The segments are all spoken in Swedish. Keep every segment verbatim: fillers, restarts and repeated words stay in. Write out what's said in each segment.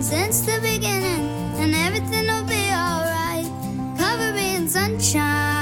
Since the beginning, and everything will be alright. Cover me in sunshine.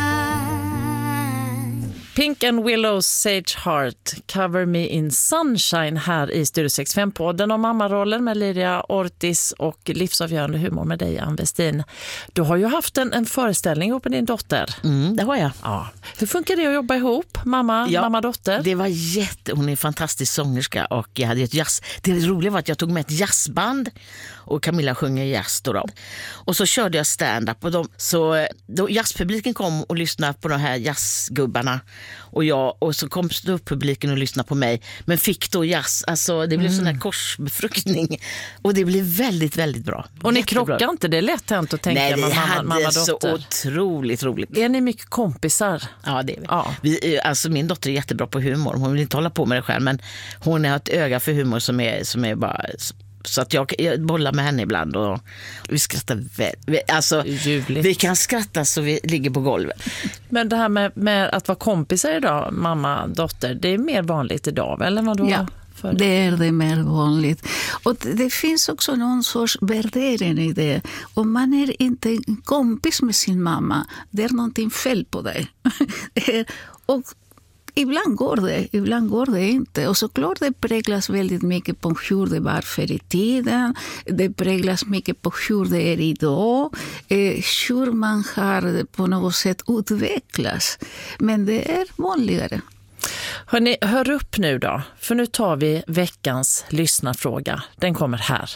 Pink and Willows Sage Heart, Cover Me in Sunshine här i Studio sextiofem-podden om mammarollen med Liria Ortiz och livsavgörande humor med dig, Ann Westin. Du har ju haft en, en föreställning ihop med din dotter. Mm, det har jag. Ja. Hur funkar det att jobba ihop, mamma, ja, mamma-dotter? Det var jätte, hon är en fantastisk sångerska och jag hade ett jazz. Det roliga var att jag tog med ett jazzband och Camilla sjunger jazz då, då. Och så körde jag stand-up och de, så då jazzpubliken kom och lyssnade på de här jazzgubbarna och jag, och så kom publiken och lyssnade på mig, men fick då jazz, alltså det blev mm. sån här korsbefruktning och det blev väldigt, väldigt bra. Och ni Jättebra. krockar inte, det är lätt hänt att tänka. Nej, vi mamma, hade mamma, så otroligt roligt. Är ni mycket kompisar? Ja, det är vi. Ja. vi. Alltså min dotter är jättebra på humor, hon vill inte hålla på med det själv, men hon har ett öga för humor som är, som är bara... Så att jag, jag bollar med henne ibland och vi skrattar väl. Alltså, Ljuvligt. Vi kan skratta så vi ligger på golvet. Men det här med, med att vara kompisar idag, mamma, dotter, det är mer vanligt idag, eller vad du Ja, för? Det är det mer vanligt. Och det, det finns också någon sorts värdering i det. Om man är inte en kompis med sin mamma, det är någonting fel på dig. Och ibland går det, ibland går det inte. Och såklart det präglas väldigt mycket på hur det var förr i tiden. Det präglas mycket på hur det är idag. Eh, hur man har på något sätt utvecklats. Men det är vanligare. Hörrni, hör upp nu då. För nu tar vi veckans lyssnarfråga. Den kommer här.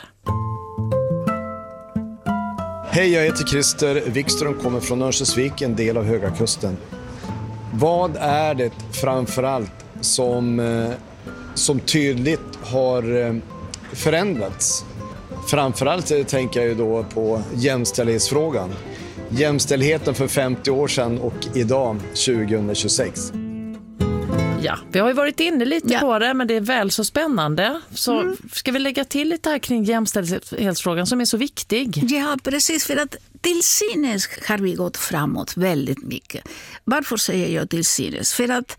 Hej, jag heter Christer Wikström, kommer från Örnsköldsvik, en del av Höga Kusten. Vad är det framförallt som, som tydligt har förändrats? Framförallt tänker jag ju då på jämställdhetsfrågan. Jämställdheten för femtio år sedan och idag tjugohundratjugosex. Ja, vi har ju varit inne lite ja. på det, men det är väl så spännande. Så mm. ska vi lägga till lite här kring jämställdhetsfrågan som är så viktig? Ja, precis, för att till synes har vi gått framåt väldigt mycket. Varför säger jag till synes? För att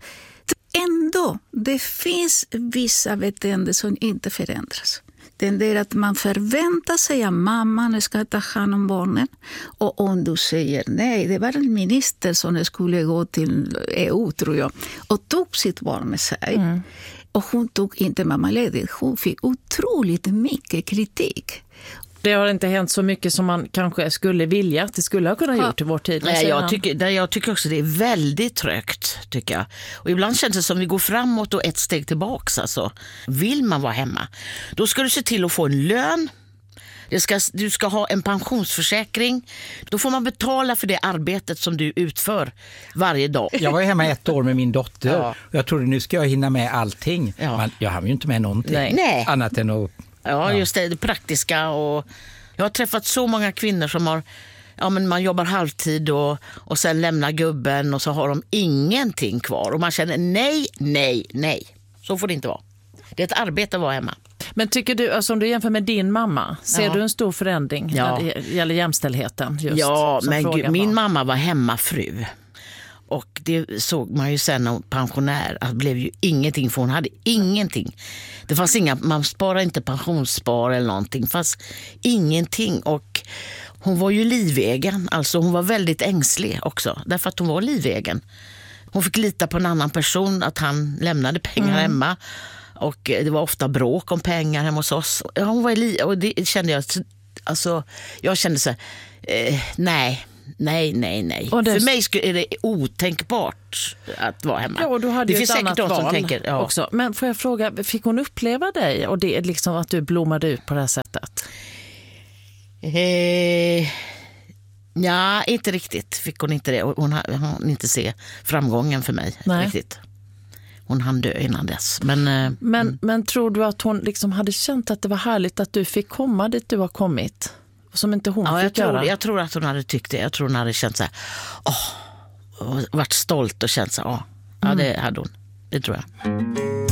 ändå, det finns vissa beteenden som inte förändras. Det är att man förväntar sig att mamman ska ta hand om barnen. Och om du säger nej, det var en minister som skulle gå till E U, tror jag, och tog sitt barn med sig. Mm. Och hon tog inte mammaledigt. Hon fick otroligt mycket kritik. Det har inte hänt så mycket som man kanske skulle vilja att det skulle ha kunnat ja. gjort i vår tid. Nej, jag, tycker, jag tycker också det är väldigt trögt, tycker jag. Och ibland känns det som vi går framåt och ett steg tillbaka. Alltså. Vill man vara hemma, då ska du se till att få en lön. Det ska, du ska ha en pensionsförsäkring. Då får man betala för det arbetet som du utför varje dag. Jag var hemma ett år med min dotter. Ja. Och jag trodde nu ska jag hinna med allting. Ja. Men jag har ju inte med någonting. Nej. Annat än att... Ja, just det, det praktiska. Och jag har träffat så många kvinnor som har, ja, men man jobbar halvtid och, och sen lämnar gubben och så har de ingenting kvar. Och man känner nej, nej, nej. Så får det inte vara. Det är ett arbete att vara hemma. Men tycker du, alltså om du jämför med din mamma, ser ja. du en stor förändring ja. när det gäller jämställdheten? Just, ja, men gud, min var. mamma var hemmafru. Och det såg man ju sen när pensionär att det blev ju ingenting, för hon hade ingenting. Det fanns inga, man sparade inte pensionsspar eller någonting, det fanns ingenting. Och hon var ju livegen, alltså hon var väldigt ängslig också, därför att hon var livegen. Hon fick lita på en annan person, att han lämnade pengar mm. hemma. Och det var ofta bråk om pengar hemma hos oss. Hon var li- och det kände jag, alltså jag kände så här, eh, nej. Nej, nej, nej. Och det... För mig är det otänkbart att vara hemma. Ja, och du hade det ju finns ett annat säkert de som val tänker, ja. också. Men får jag fråga, fick hon uppleva dig och det liksom att du blommade ut på det här sättet? Eh, ja, inte riktigt fick hon inte det. Hon hann inte se framgången för mig nej. riktigt. Hon hann dö innan dess. Men, men, mm. men tror du att hon liksom hade känt att det var härligt att du fick komma dit du har kommit? Som inte hon ja, fick jag tror, göra. Jag tror att hon hade tyckt det. Jag tror hon hade känt så här, åh, varit stolt och känt så här, åh, ja, det hade hon. Det tror jag.